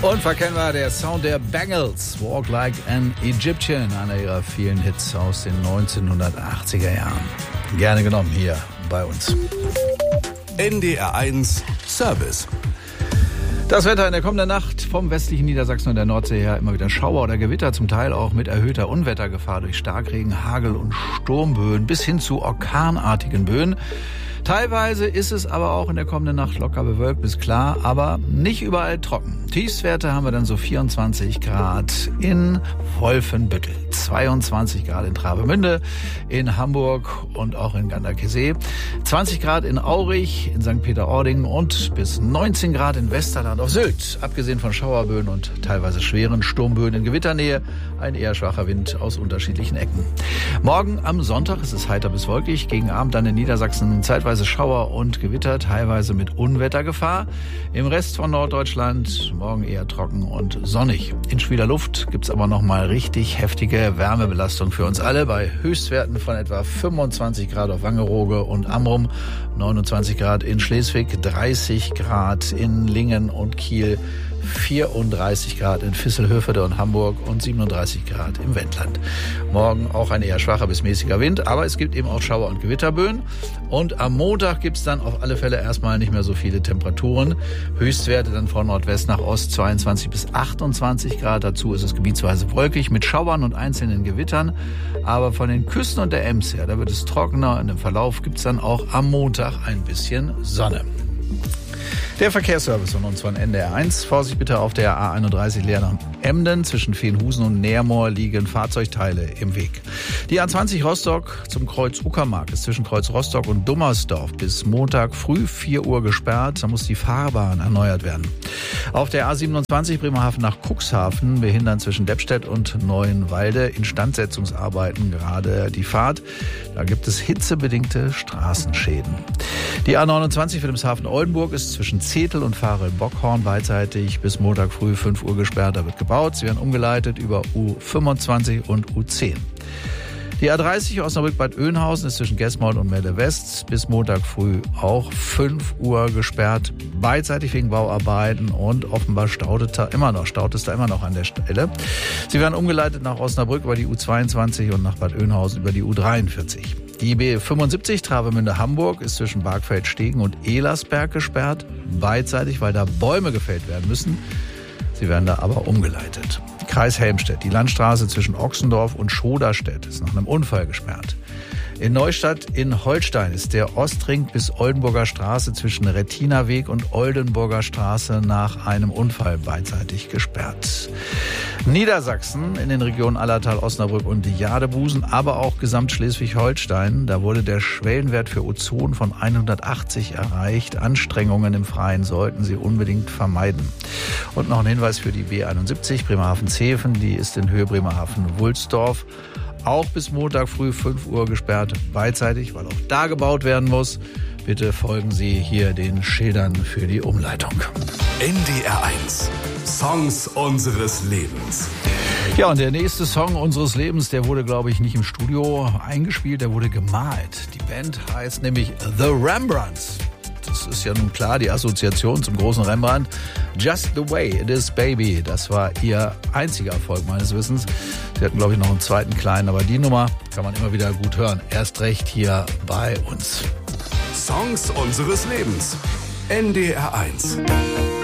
Unverkennbar der Sound der Bangles, Walk Like an Egyptian, einer ihrer vielen Hits aus den 1980er Jahren. Gerne genommen hier bei uns. NDR1 Service. Das Wetter in der kommenden Nacht vom westlichen Niedersachsen und der Nordsee her immer wieder Schauer oder Gewitter, zum Teil auch mit erhöhter Unwettergefahr durch Starkregen, Hagel und Sturmböen bis hin zu orkanartigen Böen. Teilweise ist es aber auch in der kommenden Nacht locker bewölkt bis klar, aber nicht überall trocken. Tiefstwerte haben wir dann so 24 Grad in Wolfenbüttel, 22 Grad in Travemünde, in Hamburg und auch in Ganderkesee, 20 Grad in Aurich, in St. Peter-Ording und bis 19 Grad in Westerland auf Sylt. Abgesehen von Schauerböen und teilweise schweren Sturmböen in Gewitternähe, ein eher schwacher Wind aus unterschiedlichen Ecken. Morgen am Sonntag ist es heiter bis wolkig, gegen Abend dann in Niedersachsen zeitweise Schauer und Gewitter, teilweise mit Unwettergefahr. Im Rest von Norddeutschland morgen eher trocken und sonnig. In schwüler Luft gibt's aber noch mal richtig heftige Wärmebelastung für uns alle bei Höchstwerten von etwa 25 Grad auf Wangerooge und Amrum, 29 Grad in Schleswig, 30 Grad in Lingen und Kiel, 34 Grad in Visselhövede und Hamburg und 37 Grad im Wendland. Morgen auch ein eher schwacher bis mäßiger Wind, aber es gibt eben auch Schauer- und Gewitterböen. Und am Montag gibt's dann auf alle Fälle erstmal nicht mehr so viele Temperaturen. Höchstwerte dann von Nordwest nach Ost 22 bis 28 Grad. Dazu ist es gebietsweise wolkig mit Schauern und einzelnen Gewittern. Aber von den Küsten und der Ems her, da wird es trockener. Und im Verlauf gibt's dann auch am Montag ein bisschen Sonne. Der Verkehrsservice von uns von NDR1. Vorsicht bitte auf der A31 Leer nach Emden. Zwischen Veenhusen und Nährmoor liegen Fahrzeugteile im Weg. Die A20 Rostock zum Kreuz Uckermark ist zwischen Kreuz Rostock und Dummersdorf bis Montag früh 4 Uhr gesperrt. Da muss die Fahrbahn erneuert werden. Auf der A27 Bremerhaven nach Cuxhaven behindern zwischen Deppstedt und Neuenwalde Instandsetzungsarbeiten gerade die Fahrt. Da gibt es hitzebedingte Straßenschäden. Die A29 Wilhelmshaven-Oldenburg ist zwischen Zetel und Farel-Bockhorn beidseitig bis Montag früh 5 Uhr gesperrt. Da wird gebaut. Sie werden umgeleitet über U25 und U10. Die A30 Osnabrück-Bad Oeynhausen ist zwischen Gesmold und Melle West bis Montag früh auch 5 Uhr gesperrt. Beidseitig wegen Bauarbeiten und offenbar staut es da immer noch an der Stelle. Sie werden umgeleitet nach Osnabrück über die U22 und nach Bad Oeynhausen über die U43. Die B75 Travemünde-Hamburg ist zwischen Bargfeld-Stegen und Elersberg gesperrt, beidseitig, weil da Bäume gefällt werden müssen. Sie werden da aber umgeleitet. Kreis Helmstedt, die Landstraße zwischen Ochsendorf und Schoderstedt ist nach einem Unfall gesperrt. In Neustadt in Holstein ist der Ostring bis Oldenburger Straße zwischen Rettinerweg und Oldenburger Straße nach einem Unfall beidseitig gesperrt. Niedersachsen in den Regionen Allertal, Osnabrück und Jadebusen, aber auch gesamt Schleswig-Holstein. Da wurde der Schwellenwert für Ozon von 180 erreicht. Anstrengungen im Freien sollten Sie unbedingt vermeiden. Und noch ein Hinweis für die B71 Bremerhaven-Zeven, die ist in Höhe Bremerhaven-Wulsdorf. Auch bis Montag früh 5 Uhr gesperrt, beidseitig, weil auch da gebaut werden muss. Bitte folgen Sie hier den Schildern für die Umleitung. NDR1 Songs unseres Lebens. Ja, und der nächste Song unseres Lebens, der wurde, glaube ich, nicht im Studio eingespielt, der wurde gemalt. Die Band heißt nämlich The Rembrandts. Das ist ja nun klar die Assoziation zum großen Rembrandt. Just the Way It Is, Baby. Das war ihr einziger Erfolg meines Wissens. Sie hatten, glaube ich, noch einen zweiten kleinen, aber die Nummer kann man immer wieder gut hören. Erst recht hier bei uns. Songs unseres Lebens. NDR1.